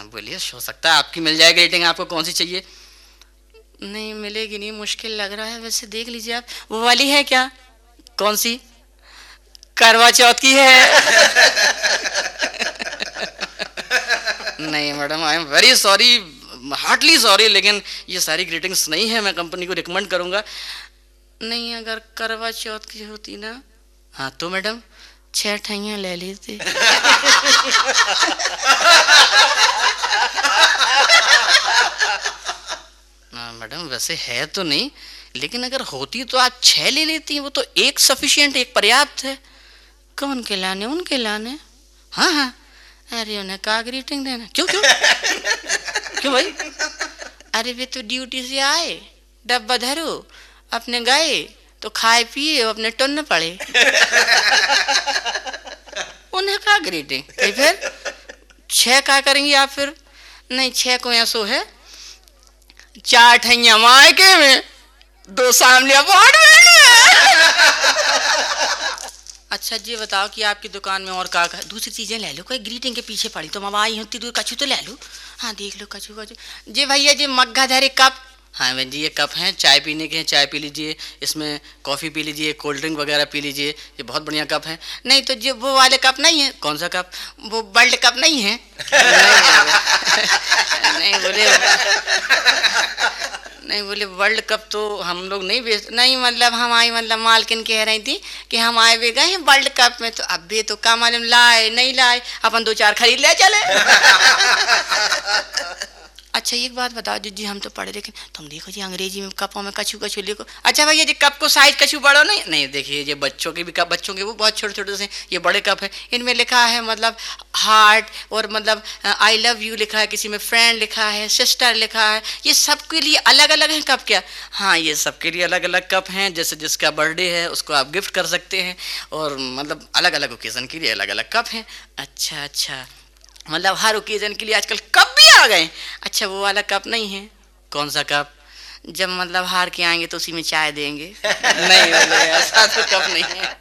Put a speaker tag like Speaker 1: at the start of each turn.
Speaker 1: हाँ बोलिए, हो सकता है आपकी मिल जाए ग्रीटिंग। आपको कौन सी चाहिए? नहीं मिलेगी नहीं, मुश्किल लग रहा है। वैसे देख लीजिए आप, वो वाली है क्या? कौन सी? करवा चौथ की है? नहीं madam, I am very sorry, Hartley sorry, लेकिन ये सारी ग्रीटिंग्स नहीं है। मैं कंपनी को रिकमेंड करूंगा। नहीं, अगर करवा चौथ की होती ना, हाँ तो मैडम 6 ठैया ले लेते। हाँ मैडम, वैसे है तो नहीं, लेकिन अगर होती तो आप 6 ले लेती। वो तो एक सफिशिएंट, एक पर्याप्त है। कौन के लाने? उनके लाने। हाँ हाँ। अरे उन्हें कहा ग्रीटिंग देना? क्यों क्यों? क्यों भाई? अरे वे तो ड्यूटी से आए, डब्बा धरो, अपने गए तो खाए पिए अपने टुन्न पड़े। उन्हें कहा ग्रीटिंग? फिर 6 क्या करेंगी आप फिर? नहीं, 6 को ऐसो है, 4 ठैया मायके में, 2 सामने अपार्टमेंट में। अच्छा जी बताओ कि आपकी दुकान में और का दूसरी चीजें ले लो, कोई ग्रीटिंग के पीछे पड़ी तो मैं आई होती तो कछु तो ले लो। हाँ देख लो, कछु कछु। जी भैया जी, मग्गा धरे कप। हाँ बहन जी, ये कप हैं, चाय पीने के हैं, चाय पी लीजिए, इसमें कॉफ़ी पी लीजिए, कोल्ड ड्रिंक वगैरह पी लीजिए, ये बहुत बढ़िया कप है। नहीं तो जो वो वाले कप नहीं है? कौन सा कप? वो वर्ल्ड कप नहीं है? नहीं, नहीं बोले, नहीं बोले वर्ल्ड कप तो हम लोग नहीं बेच, नहीं मतलब हमारी मतलब मालकिन कह रही थी कि हम आए हुए गए हैं वर्ल्ड कप में, तो अब भी तो क्या मालूम लाए नहीं लाए, अपन 2-4 खरीद ले चले। अच्छा एक बात बताओ जी, हम तो पढ़े लेकिन तुम देखो जी अंग्रेजी में कपों में कछु कछु लिखो। अच्छा भैया जी, कप को साइज कछु बड़ो नहीं? नहीं देखिए, ये बच्चों के भी कप, बच्चों के वो बहुत छोटे छोटे से, ये बड़े कप है, इनमें लिखा है मतलब हार्ट, और मतलब आई लव यू लिखा है, किसी में फ्रेंड लिखा है, सिस्टर लिखा है। ये सबके लिए अलग अलग है कप क्या? हाँ, ये सबके लिए अलग अलग कप हैं, जैसे जिसका बर्थडे है उसको आप गिफ्ट कर सकते हैं, और मतलब अलग अलग ओकेजन के लिए अलग अलग कप हैं। अच्छा अच्छा, मतलब हर ओकेजन के लिए आजकल कप भी आ गए। अच्छा वो वाला कप नहीं है? कौन सा कप? जब मतलब हार के आएंगे तो उसी में चाय देंगे। नहीं बोले, ऐसा तो कप नहीं है।